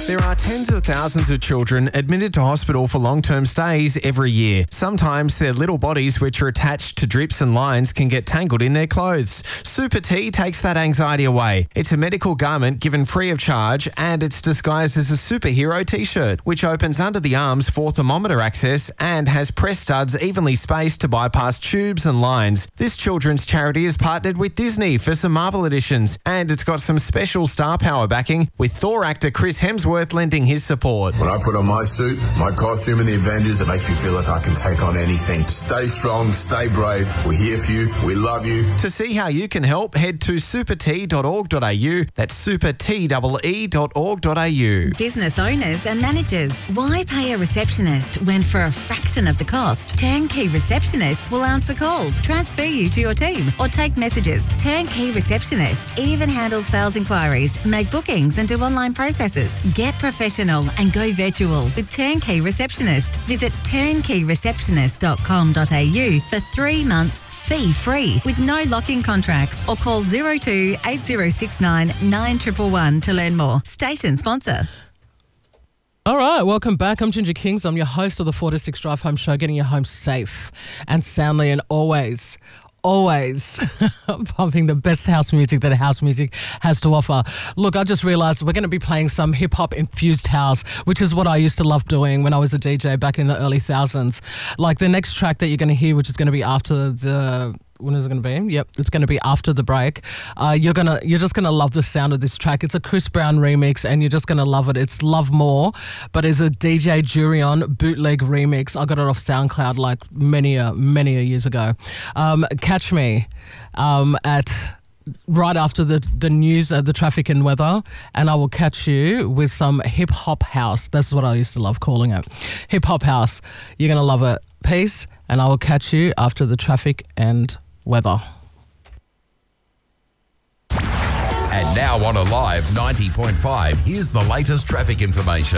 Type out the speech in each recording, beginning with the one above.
There are tens of thousands of children admitted to hospital for long-term stays every year. Sometimes their little bodies, which are attached to drips and lines, can get tangled in their clothes. Super T takes that anxiety away. It's a medical garment given free of charge, and it's disguised as a superhero T-shirt, which opens under the arms for thermometer access and has press studs evenly spaced to bypass tubes and lines. This children's charity has partnered with Disney for some Marvel editions, and it's got some special star power backing, with Thor actor Chris Hemsworth lending his support. When I put on my suit, my costume in the Avengers, it makes me feel like I can take on anything. Stay strong, stay brave. We're here for you. We love you. To see how you can help, head to supert.org.au. That's supertee.org.au. Business owners and managers, why pay a receptionist when for a fraction of the cost, Turnkey Receptionist will answer calls, transfer you to your team, or take messages. Turnkey Receptionist even handles sales inquiries, make bookings and do online processes. Get professional and go virtual with Turnkey Receptionist. Visit turnkeyreceptionist.com.au for 3 months fee-free with no lock-in contracts, or call 02 8069 9111 to learn more. Station sponsor. All right, welcome back. I'm Ginger Kings. I'm your host of the 4 to 6 Drive Home Show, getting you home safe and soundly, and always pumping the best house music that house music has to offer. Look, I just realised we're going to be playing some hip-hop infused house, which is what I used to love doing when I was a DJ back in the early thousands. Like the next track that you're going to hear, which is going to be after the... When is it going to be? Yep, it's going to be after the break. You're just gonna love the sound of this track. It's a Chris Brown remix, and you're just gonna love it. It's Love More, but it's a DJ Jurion bootleg remix. I got it off SoundCloud like many a years ago. Catch me at right after the news, the traffic and weather, and I will catch you with some hip hop house. That's what I used to love calling it, hip hop house. You're gonna love it. Peace, and I will catch you after the traffic and weather. And now on Alive 90.5, here's the latest traffic information.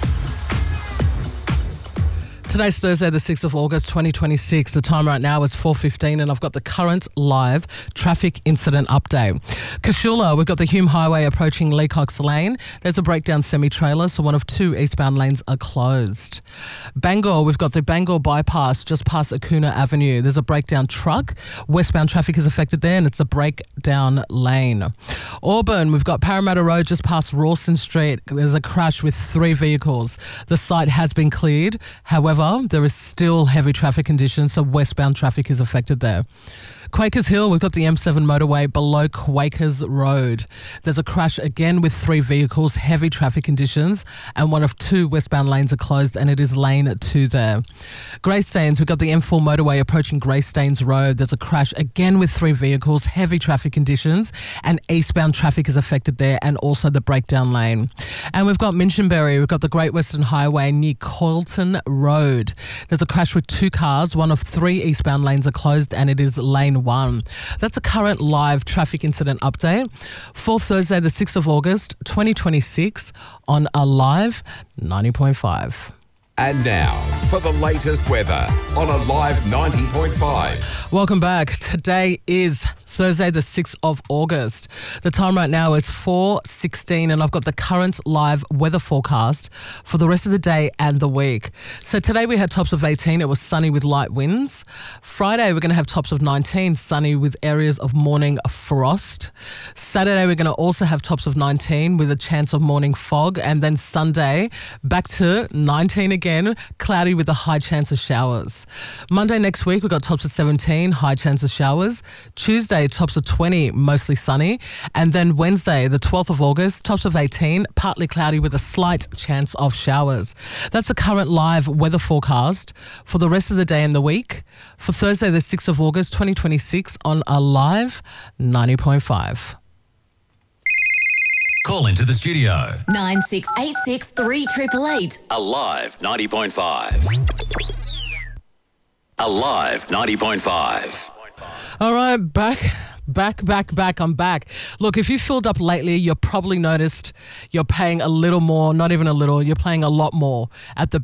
Today's Thursday, the 6th of August, 2026. The time right now is 4:15, and I've got the current live traffic incident update. Cashula, we've got the Hume Highway approaching Leacox Lane. There's a breakdown semi-trailer, so one of 2 eastbound lanes are closed. Bangor, we've got the Bangor bypass just past Acuna Avenue. There's a breakdown truck. Westbound traffic is affected there, and it's a breakdown lane. Auburn, we've got Parramatta Road just past Rawson Street. There's a crash with 3 vehicles. The site has been cleared. However, there is still heavy traffic conditions, so westbound traffic is affected there. Quakers Hill, we've got the M7 motorway below Quakers Road. There's a crash again with 3 vehicles, heavy traffic conditions, and one of 2 westbound lanes are closed, and it is lane 2 there. Greystanes, we've got the M4 motorway approaching Greystanes Road. There's a crash again with 3 vehicles, heavy traffic conditions, and eastbound traffic is affected there, and also the breakdown lane. And we've got Minchinbury, we've got the Great Western Highway near Coylton Road. There's a crash with 2 cars, one of 3 eastbound lanes are closed, and it is lane 1. That's a current live traffic incident update for Thursday, the 6th of August, 2026 on Alive 90.5. And now for the latest weather on Alive 90.5. Welcome back. Today is Thursday, the 6th of August. The time right now is 4:16, and I've got the current live weather forecast for the rest of the day and the week. So today we had tops of 18. It was sunny with light winds. Friday, we're going to have tops of 19, sunny with areas of morning frost. Saturday, we're going to also have tops of 19 with a chance of morning fog. And then Sunday, back to 19 again, cloudy with a high chance of showers. Monday next week, we've got tops of 17, high chance of showers. Tuesday, tops of 20, mostly sunny. And then Wednesday, the 12th of August, tops of 18, partly cloudy with a slight chance of showers. That's the current live weather forecast for the rest of the day and the week for Thursday, the 6th of August, 2026 on Alive 90.5. Call into the studio. 9686 3888. Alive 90.5. Alive 90.5. All right, back. I'm back. Look, if you filled up lately, you've probably noticed you're paying a little more, not even a little, you're paying a lot more at the